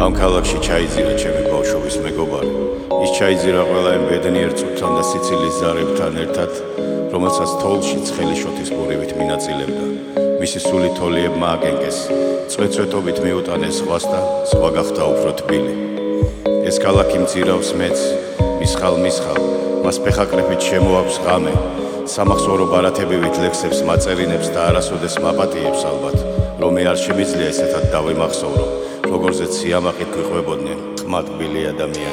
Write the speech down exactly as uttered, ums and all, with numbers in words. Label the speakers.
Speaker 1: ამ ქალაქში ჩაიძირა ჩემი ბავშვობის მეგობარი. ის ჩაიძირა ყველა იმ ბედნიერ წუთთან და სიცილის ზარებთან ერთად, რომელსაც თოლში ცხელი შოთის ბურივით მინაწილებდა. მისი სული თოლიებმა აკენკეს, წვეწვეტობით მიუტანეს ზღვას და ზღვა გახდა უფრო თბილი. ეს ქალაქი მძირავს მეც, მისხალ მისხალ, მას ფეხაკრეფით შემოაქვს ღამე, სამახსოვრო ბარათებივით ლექსებს მაწერინებს და არასოდეს მაპატიებს ალბათ, რომ მე არ შემიძლია ესეთად დავიმახსოვრო, როგორზეც სიამაყით გვიყვებოდნენ ყმადბილი ადამიანები.